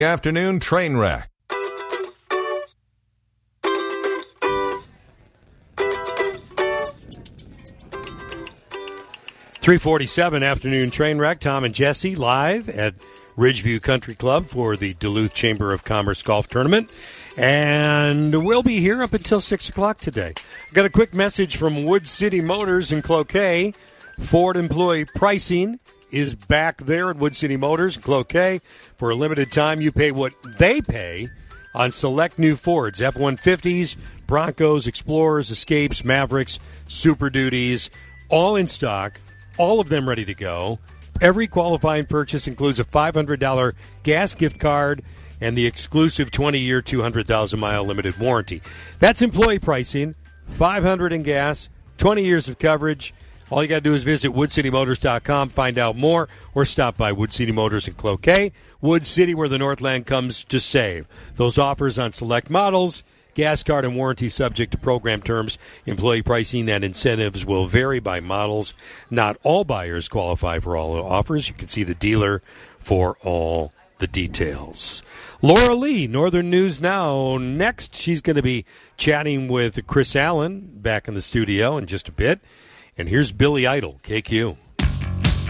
Afternoon train wreck. .347 afternoon train wreck. Tom and Jesse live at Ridgeview Country Club for the Duluth Chamber of Commerce Golf Tournament. And we'll be here up until 6 o'clock today. Got a quick message from Wood City Motors in Cloquet. Ford employee pricing is back there at Wood City Motors in Cloquet. For a limited time, you pay what they pay on select new Fords, F-150s, Broncos, Explorers, Escapes, Mavericks, Super Duties, all in stock, all of them ready to go. Every qualifying purchase includes a $500 gas gift card and the exclusive 20-year, 200,000-mile limited warranty. That's employee pricing, $500 in gas, 20 years of coverage. All you got to do is visit woodcitymotors.com, find out more, or stop by Wood City Motors in Cloquet. Wood City, where the Northland comes to save. Those offers on select models, gas card and warranty subject to program terms. Employee pricing and incentives will vary by models. Not all buyers qualify for all offers. You can see the dealer for all the details. Laura Lee, Northern News Now. Next, she's going to be chatting with Chris Allen back in the studio in just a bit. And here's Billy Idol, KQ.